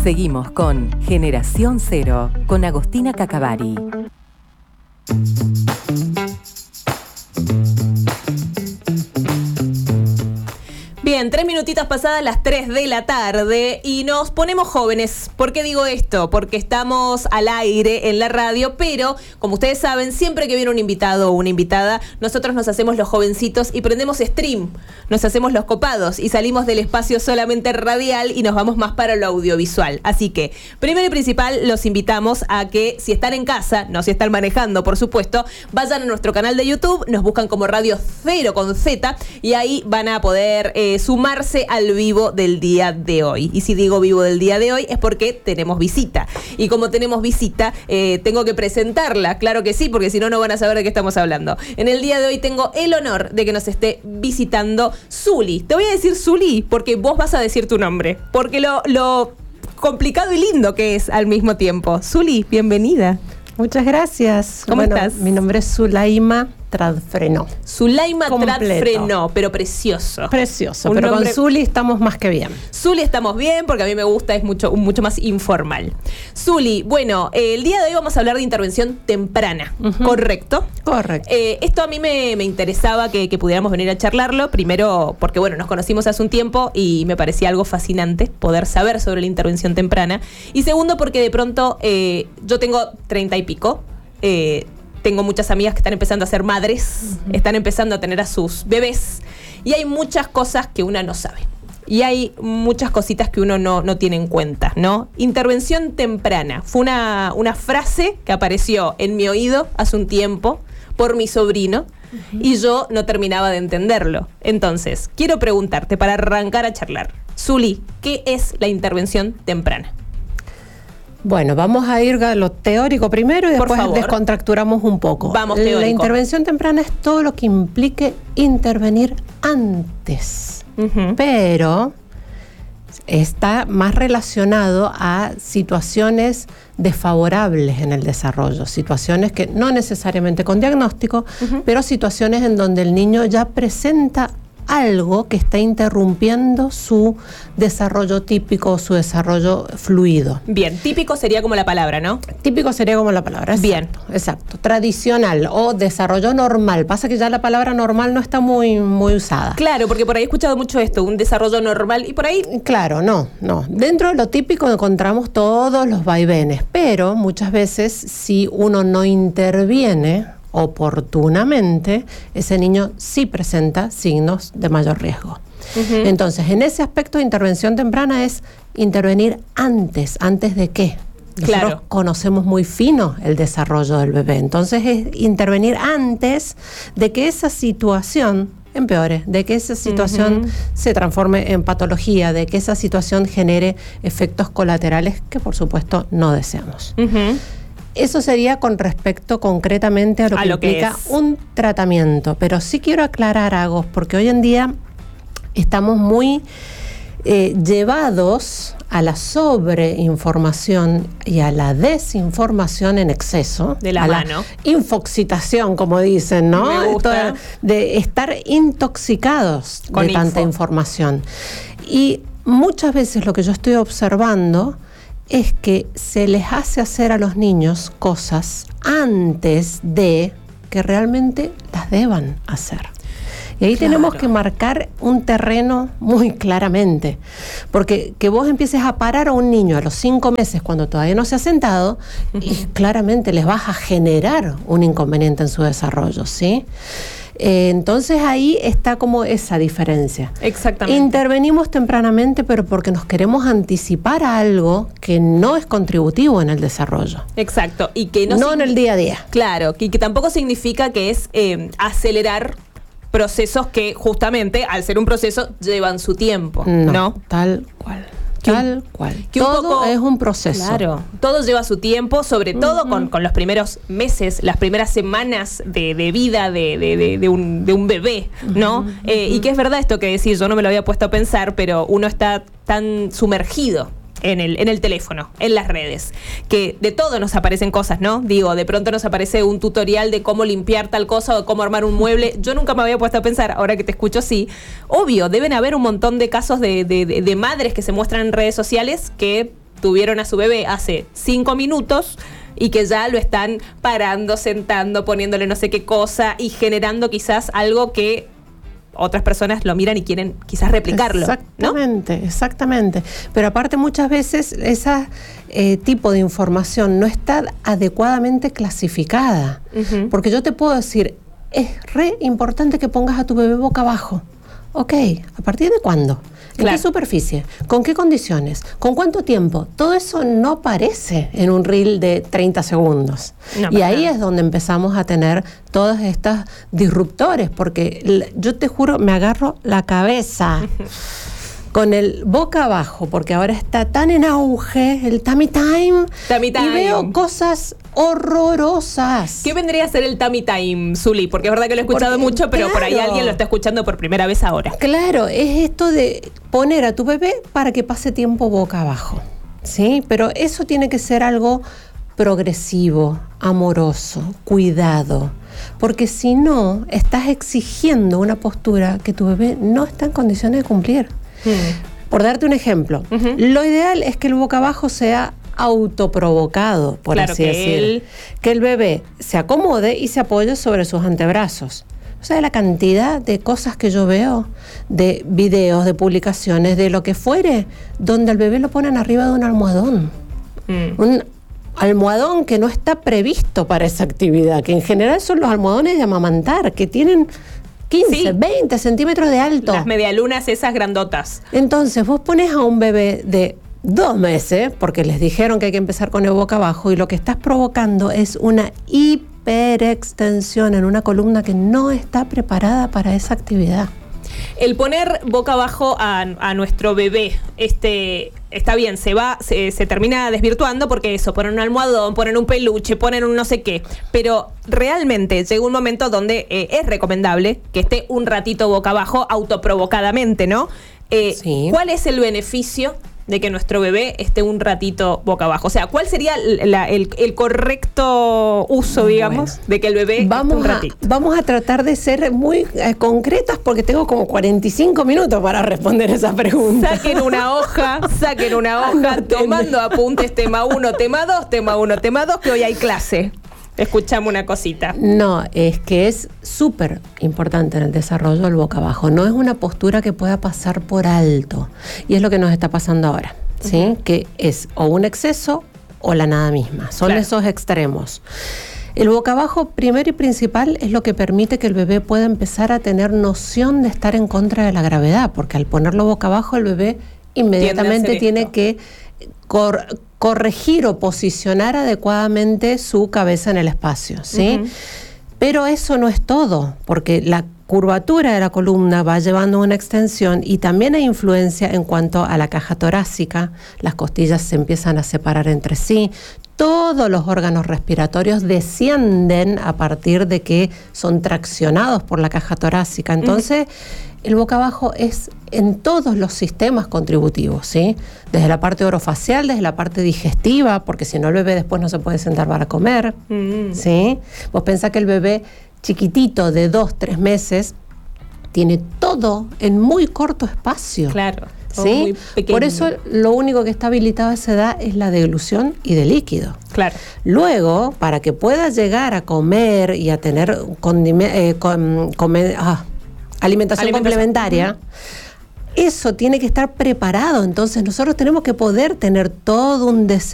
Seguimos con Generación Cero, con Agostina Cacavari. Bien, 3 minutitos pasadas las 3 de la tarde y nos ponemos jóvenes. ¿Por qué digo esto? Porque estamos al aire en la radio, pero como ustedes saben, siempre que viene un invitado o una invitada, nosotros nos hacemos los jovencitos y prendemos stream, nos hacemos los copados y salimos del espacio solamente radial y nos vamos más para lo audiovisual. Así que, primero y principal, los invitamos a que si están en casa, no si están manejando, por supuesto, vayan a nuestro canal de YouTube, nos buscan como Radio Cero con Z y ahí van a poder sumarse al vivo del día de hoy. Y si digo vivo del día de hoy es porque tenemos visita. Y como tenemos visita, tengo que presentarla, claro que sí, porque si no, no van a saber de qué estamos hablando. En el día de hoy tengo el honor de que nos esté visitando Zuli. Te voy a decir Zuli porque vos vas a decir tu nombre, porque lo complicado y lindo que es al mismo tiempo. Zuli, bienvenida. Muchas gracias. ¿Cómo estás? Mi nombre es Zulaima Tradfrenó. Zulaima Tradfrenó, pero precioso. Precioso, Un pero nombre... con Zuli estamos más que bien. Zuli estamos bien porque a mí me gusta, es mucho más informal. Zuli, bueno, el día de hoy vamos a hablar de intervención temprana, ¿correcto? Correcto. Esto a mí me interesaba que pudiéramos venir a charlarlo, primero porque, bueno, nos conocimos hace un tiempo y me parecía algo fascinante poder saber sobre la intervención temprana. Y segundo porque de pronto yo tengo 30 y pico, tengo muchas amigas que están empezando a ser madres, están empezando a tener a sus bebés y hay muchas cosas que una no sabe. Y hay muchas cositas que uno no tiene en cuenta, ¿no? Intervención temprana. Fue una frase que apareció en mi oído hace un tiempo por mi sobrino y yo no terminaba de entenderlo. Entonces, quiero preguntarte para arrancar a charlar. Zuli, ¿qué es la intervención temprana? Bueno, vamos a ir a lo teórico primero y después descontracturamos un poco. Vamos, teórico. La intervención temprana es todo lo que implique intervenir antes, pero está más relacionado a situaciones desfavorables en el desarrollo, situaciones que no necesariamente con diagnóstico, pero situaciones en donde el niño ya presenta algo que está interrumpiendo su desarrollo típico, su desarrollo fluido. Bien, típico sería como la palabra, ¿no? Típico sería como la palabra, exacto. Bien. Exacto. Tradicional o desarrollo normal. Pasa que ya la palabra normal no está muy usada. Claro, porque por ahí he escuchado mucho esto, un desarrollo normal, y por ahí... Claro, no. Dentro de lo típico encontramos todos los vaivenes, pero muchas veces si uno no interviene oportunamente, ese niño sí presenta signos de mayor riesgo. Entonces, en ese aspecto de intervención temprana es intervenir antes de qué. Nosotros conocemos muy fino el desarrollo del bebé, entonces es intervenir antes de que esa situación empeore, de que esa situación se transforme en patología, de que esa situación genere efectos colaterales que por supuesto no deseamos. Eso sería con respecto concretamente a lo que implica un tratamiento. Pero sí quiero aclarar algo, porque hoy en día estamos muy llevados a la sobreinformación y a la desinformación en exceso. De la mano. La infoxitación, como dicen, ¿no? Me gusta. De estar intoxicados con tanta información. Y muchas veces lo que yo estoy observando es que se les hace hacer a los niños cosas antes de que realmente las deban hacer. Y ahí tenemos que marcar un terreno muy claramente, porque que vos empieces a parar a un niño a los 5 meses cuando todavía no se ha sentado, y claramente les vas a generar un inconveniente en su desarrollo, ¿sí? Entonces ahí está como esa diferencia. Exactamente. Intervenimos tempranamente, pero porque nos queremos anticipar a algo que no es contributivo en el desarrollo. Exacto. Y que no en el día a día. Claro, y que tampoco significa que es acelerar procesos que justamente, al ser un proceso, llevan su tiempo, ¿no? Tal cual. Tal cual. Que todo es un proceso. Claro, todo lleva su tiempo, sobre todo con los primeros meses, las primeras semanas de vida de un bebé, ¿no? Y que es verdad esto que decís, yo no me lo había puesto a pensar, pero uno está tan sumergido en el teléfono, en las redes, que de todo nos aparecen cosas, ¿no? Digo, de pronto nos aparece un tutorial de cómo limpiar tal cosa o de cómo armar un mueble. Yo nunca me había puesto a pensar, ahora que te escucho, sí. Obvio, deben haber un montón de casos de madres que se muestran en redes sociales que tuvieron a su bebé hace 5 minutos y que ya lo están parando, sentando, poniéndole no sé qué cosa y generando quizás algo que otras personas lo miran y quieren quizás replicarlo. Exactamente, ¿no? Exactamente. Pero aparte muchas veces ese tipo de información no está adecuadamente clasificada. Uh-huh. Porque yo te puedo decir, es re importante que pongas a tu bebé boca abajo. Ok, ¿a partir de cuándo? ¿En qué superficie? ¿Con qué condiciones? ¿Con cuánto tiempo? Todo eso no aparece en un reel de 30 segundos. No, y ahí es donde empezamos a tener todos estos disruptores, porque yo te juro, me agarro la cabeza con el boca abajo, porque ahora está tan en auge el tummy time. Y veo cosas horrorosas. ¿Qué vendría a ser el tummy time, Zuli? Porque es verdad que lo he escuchado mucho, pero por ahí alguien lo está escuchando por primera vez ahora. Claro, es esto de poner a tu bebé para que pase tiempo boca abajo, ¿sí? Pero eso tiene que ser algo progresivo, amoroso, cuidado, porque si no, estás exigiendo una postura que tu bebé no está en condiciones de cumplir. Por darte un ejemplo, lo ideal es que el boca abajo sea autoprovocado, por así decir. Que el bebé se acomode y se apoye sobre sus antebrazos. O sea, la cantidad de cosas que yo veo, de videos, de publicaciones, de lo que fuere, donde al bebé lo ponen arriba de un almohadón. Un almohadón que no está previsto para esa actividad, que en general son los almohadones de amamantar, que tienen 15, 20 centímetros de alto. Las medialunas esas grandotas. Entonces, vos pones a un bebé de 2 meses, porque les dijeron que hay que empezar con el boca abajo, y lo que estás provocando es una hiperextensión en una columna que no está preparada para esa actividad. El poner boca abajo a nuestro bebé, está bien, se termina desvirtuando porque eso, ponen un almohadón, ponen un peluche, ponen un no sé qué, pero realmente llega un momento donde es recomendable que esté un ratito boca abajo autoprovocadamente, ¿no? Sí. ¿Cuál es el beneficio de que nuestro bebé esté un ratito boca abajo? O sea, ¿cuál sería el correcto uso, digamos, de que el bebé esté un ratito? Vamos a tratar de ser muy concretas porque tengo como 45 minutos para responder esa pregunta. Saquen una hoja, tomando apuntes, tema 1, tema 2, tema 1, tema 2, que hoy hay clase. Escuchame una cosita. No, es que es súper importante en el desarrollo del boca abajo. No es una postura que pueda pasar por alto. Y es lo que nos está pasando ahora, ¿sí? Que es o un exceso o la nada misma. Son esos extremos. El boca abajo, primero y principal, es lo que permite que el bebé pueda empezar a tener noción de estar en contra de la gravedad, porque al ponerlo boca abajo, el bebé inmediatamente tiene que corregir o posicionar adecuadamente su cabeza en el espacio, ¿sí? Pero eso no es todo, porque la curvatura de la columna va llevando una extensión y también hay influencia en cuanto a la caja torácica. Las costillas se empiezan a separar entre sí. Todos los órganos respiratorios descienden a partir de que son traccionados por la caja torácica. Entonces, el boca abajo es en todos los sistemas contributivos, ¿sí? Desde la parte orofacial, desde la parte digestiva, porque si no el bebé después no se puede sentar para comer, ¿sí? Vos pensás que el bebé chiquitito de 2, 3 meses tiene todo en muy corto espacio. Claro. ¿Sí? Por eso lo único que está habilitado a esa edad es la deglución y de líquido. Claro. Luego, para que pueda llegar a comer y a tener alimentación complementaria, eso tiene que estar preparado. Entonces nosotros tenemos que poder tener todo un